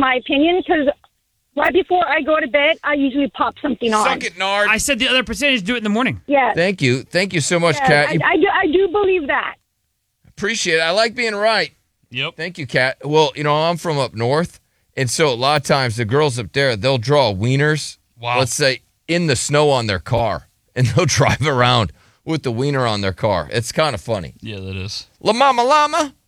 my opinion, because right before I go to bed, I usually pop something on. Suck it, Nard. I said the other percentage do it in the morning. Yes. Thank you. Thank you so much, Yes, Kat. I do believe that. Appreciate it. I like being right. Yep. Thank you, Kat. Well, I'm from up north, and so a lot of times the girls up there, they'll draw wieners, let's say, in the snow on their car, and they'll drive around with the wiener on their car. It's kind of funny. Yeah, that is. La Mama Llama.